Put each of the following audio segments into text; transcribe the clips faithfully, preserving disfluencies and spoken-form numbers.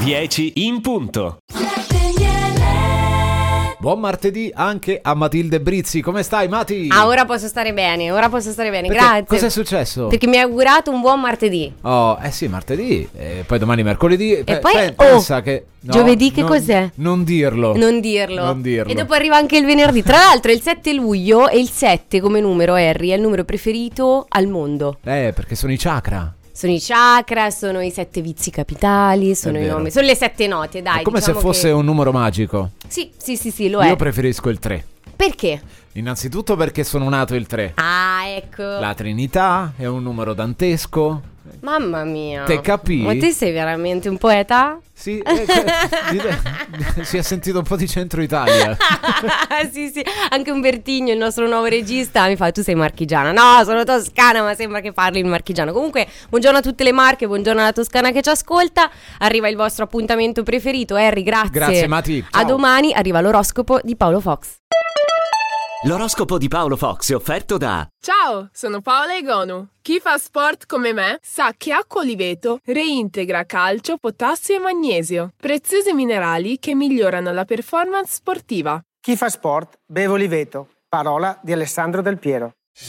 dieci in punto. Buon martedì anche a Matilde Brizzi. Come stai, Mati? Ah, ora posso stare bene, ora posso stare bene, Perché? grazie. Cos'è successo? Perché mi hai augurato un buon martedì. Oh, eh sì, martedì, e poi domani mercoledì. E Pe- poi, pe- oh, pensa che no, giovedì che non, cos'è? Non dirlo. Non dirlo. Non dirlo. E dopo arriva anche il venerdì. Tra l'altro è il sette luglio e il sette come numero, Harry, è il numero preferito al mondo. Eh, perché sono i chakra. Sono i chakra, sono i sette vizi capitali, sono È i vero. nomi, sono le sette note, dai. È come diciamo se fosse che... un numero magico. Sì, sì, sì, sì, lo Io è. preferisco il tre. Perché? Innanzitutto perché sono nato il tre. Ah, ecco. La Trinità è un numero dantesco. Mamma mia. Te capì? Ma te sei veramente un poeta? Sì, eh, che- si è sentito un po' di centro Italia. Sì, sì, anche Umbertigno, il nostro nuovo regista, mi fa: tu sei marchigiana. No, sono toscana, ma sembra che parli il marchigiano. Comunque, buongiorno a tutte le marche, buongiorno alla Toscana che ci ascolta. Arriva il vostro appuntamento preferito, Harry, grazie. Grazie, Mati. A Ciao. domani arriva l'oroscopo di Paolo Fox. L'oroscopo di Paolo Fox è offerto da Ciao, sono Paola Egonu. Chi fa sport come me sa che acqua oliveto reintegra calcio, potassio e magnesio, preziosi minerali che migliorano la performance sportiva. Chi fa sport beve oliveto. Parola di Alessandro Del Piero.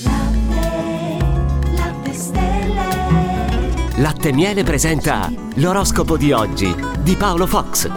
Latte e Miele presenta l'oroscopo di oggi di Paolo Fox.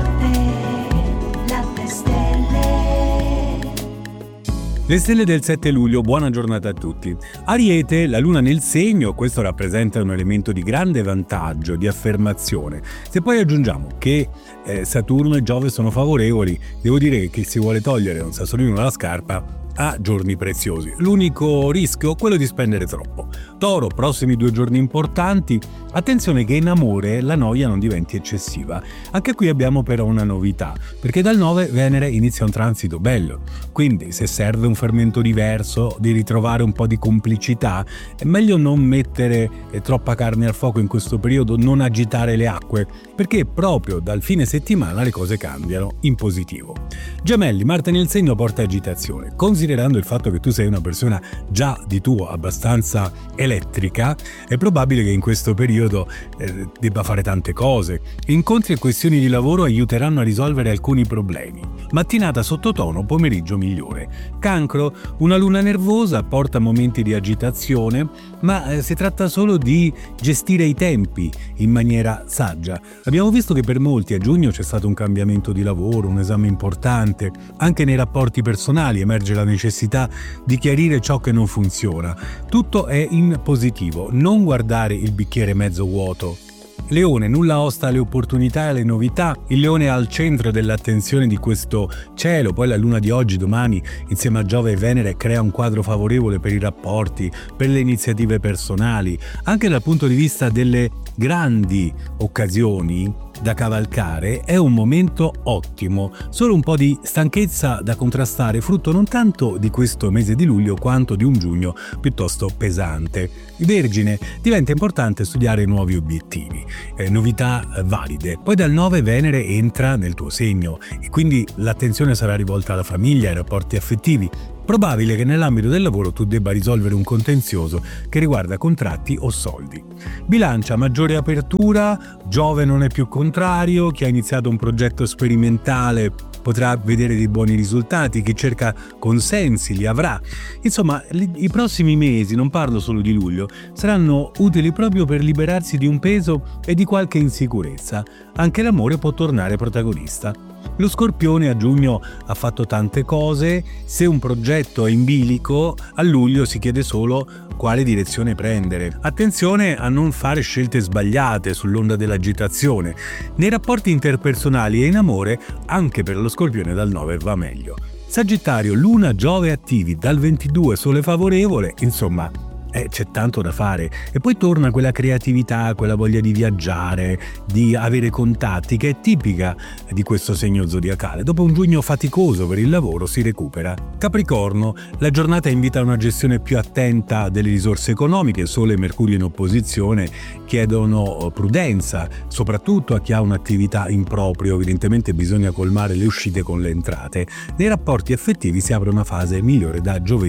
Le stelle del sette luglio, buona giornata a tutti. Ariete, la luna nel segno, questo rappresenta un elemento di grande vantaggio, di affermazione. Se poi aggiungiamo che eh, Saturno e Giove sono favorevoli, devo dire che chi si vuole togliere un sassolino dalla scarpa ha giorni preziosi. L'unico rischio è quello di spendere troppo. Toro, prossimi due giorni importanti. Attenzione che in amore la noia non diventi eccessiva. Anche qui abbiamo però una novità, perché dal nove Venere inizia un transito bello. Quindi se serve un fermento diverso, di ritrovare un po' di complicità, è meglio non mettere eh, troppa carne al fuoco in questo periodo, non agitare le acque, perché proprio dal fine settimana le cose cambiano in positivo. Gemelli, Marte nel segno porta agitazione. Considerando il fatto che tu sei una persona già di tuo abbastanza elettrica, è probabile che in questo periodo eh, debba fare tante cose. Incontri e questioni di lavoro aiuteranno a risolvere alcuni problemi. Mattinata sottotono, pomeriggio migliore. Cancro, una luna nervosa porta momenti di agitazione, ma eh, si tratta solo di gestire i tempi in maniera saggia. Abbiamo visto che per molti a giugno c'è stato un cambiamento di lavoro, un esame importante. Anche nei rapporti personali emerge la necessità di chiarire ciò che non funziona. Tutto è in positivo, non guardare il bicchiere mezzo vuoto. Leone, nulla osta alle opportunità e alle novità. Il leone è al centro dell'attenzione di questo cielo, poi la luna di oggi, domani, insieme a Giove e Venere, crea un quadro favorevole per i rapporti, per le iniziative personali, anche dal punto di vista delle grandi occasioni da cavalcare. È un momento ottimo, solo un po' di stanchezza da contrastare, frutto non tanto di questo mese di luglio quanto di un giugno piuttosto pesante. Vergine, diventa importante studiare nuovi obiettivi, eh, novità eh, valide. Poi dal nove Venere entra nel tuo segno e quindi l'attenzione sarà rivolta alla famiglia, ai rapporti affettivi. Probabile che nell'ambito del lavoro tu debba risolvere un contenzioso che riguarda contratti o soldi. Bilancia, maggiore apertura, Giove non è più contrario, chi ha iniziato un progetto sperimentale potrà vedere dei buoni risultati, chi cerca consensi li avrà. Insomma, i prossimi mesi, non parlo solo di luglio, saranno utili proprio per liberarsi di un peso e di qualche insicurezza. Anche l'amore può tornare protagonista. Lo Scorpione a giugno ha fatto tante cose, se un progetto è in bilico, a luglio si chiede solo quale direzione prendere. Attenzione a non fare scelte sbagliate sull'onda dell'agitazione. Nei rapporti interpersonali e in amore, anche per lo Scorpione dal nove va meglio. Sagittario, Luna, Giove attivi, dal ventidue Sole favorevole, insomma... Eh, c'è tanto da fare e poi torna quella creatività, quella voglia di viaggiare, di avere contatti che è tipica di questo segno zodiacale. Dopo un giugno faticoso per il lavoro si recupera. Capricorno, la giornata invita a una gestione più attenta delle risorse economiche. Sole e Mercurio in opposizione chiedono prudenza, soprattutto a chi ha un'attività in proprio. Evidentemente bisogna colmare le uscite con le entrate. Nei rapporti affettivi si apre una fase migliore da giovedì.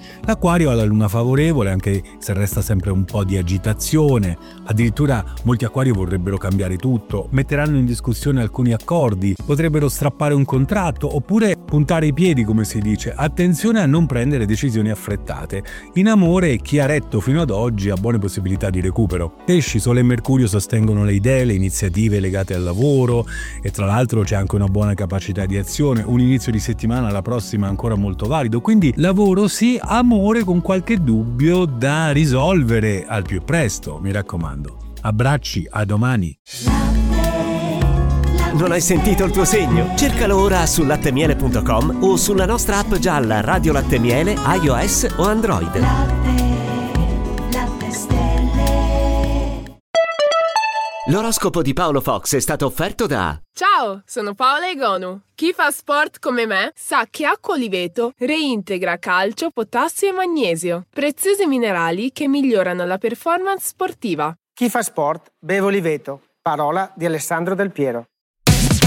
L'Acquario ha la luna favorevole, anche se resta sempre un po' di agitazione. Addirittura molti Acquari vorrebbero cambiare tutto, metteranno in discussione alcuni accordi, potrebbero strappare un contratto oppure puntare i piedi, come si dice. Attenzione a non prendere decisioni affrettate. In amore, chi ha retto fino ad oggi ha buone possibilità di recupero. Pesci, Sole e Mercurio sostengono le idee, le iniziative legate al lavoro e tra l'altro c'è anche una buona capacità di azione. Un inizio di settimana, la prossima, ancora molto valido. Quindi lavoro sì, amore con qualche dubbio da risolvere al più presto, mi raccomando. Abbracci, a domani. Non hai sentito il tuo segno? Cercalo ora su lattemiele punto com o sulla nostra app gialla Radio Latte Miele iOS o Android. L'oroscopo di Paolo Fox è stato offerto da... Ciao, sono Paola Egonu. Chi fa sport come me sa che acqua Oliveto reintegra calcio, potassio e magnesio, preziosi minerali che migliorano la performance sportiva. Chi fa sport beve Oliveto. Parola di Alessandro Del Piero.